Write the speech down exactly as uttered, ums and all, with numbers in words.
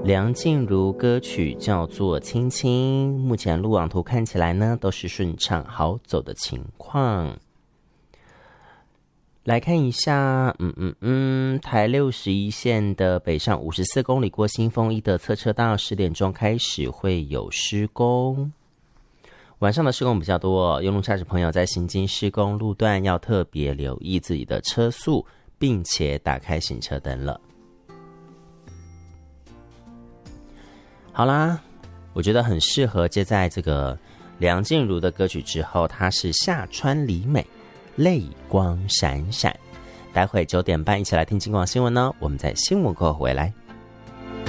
梁静茹歌曲叫做《亲亲》，目前路网图看起来呢都是顺畅好走的情况。来看一下，嗯嗯嗯，台六十一线的北上五十四公里过新丰一的侧车道，十点钟开始会有施工。晚上的施工比较多，用路驾驶朋友在行经施工路段要特别留意自己的车速，并且打开行车灯了。好啦，我觉得很适合接在这个梁静茹的歌曲之后，它是夏川里美，泪光闪闪。待会九点半一起来听金广新闻呢，我们在新闻过后回来。